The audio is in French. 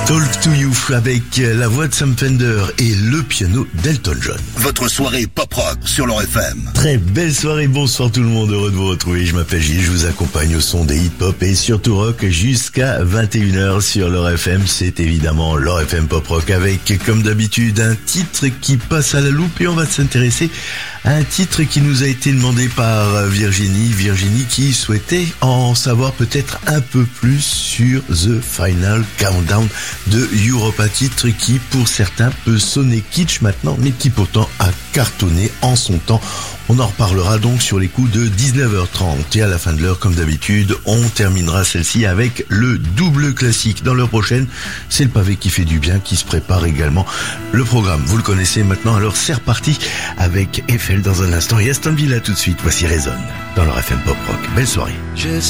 Talk to You avec la voix de Sam Fender et le piano d'Elton John. Votre soirée pop-rock sur leur FM. Très belle soirée, bonsoir tout le monde, heureux de vous retrouver. Je m'appelle Gilles, je vous accompagne au son des hip-hop et surtout rock jusqu'à 21h sur leur FM. C'est évidemment leur FM Pop Rock avec, comme d'habitude, un titre qui passe à la loupe et on va s'intéresser à un titre qui nous a été demandé par Virginie qui souhaitait en savoir peut-être un peu plus sur The Final Countdown de Europa, titre qui pour certains peut sonner kitsch maintenant mais qui pourtant a cartonné en son temps. On en reparlera donc sur les coups de 19h30 et à la fin de l'heure, comme d'habitude, on terminera celle-ci avec le double classique. Dans l'heure prochaine, c'est le pavé qui fait du bien qui se prépare également. Le programme, vous le connaissez maintenant, alors c'est reparti avec Eiffel dans un instant et Aston Villa tout de suite. Voici Résonne dans leur FM Pop Rock. Belle soirée.